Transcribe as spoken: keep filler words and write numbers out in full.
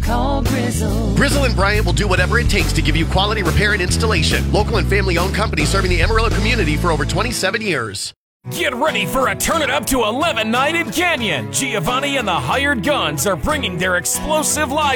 Call Grizzle. Grizzle and Bryant will do whatever it takes to give you quality repair and installation. Local and family-owned company serving the Amarillo community for over twenty-seven years. Get ready for a Turn It Up to eleven night in Canyon. Giovanni and the Hired Guns are bringing their explosive live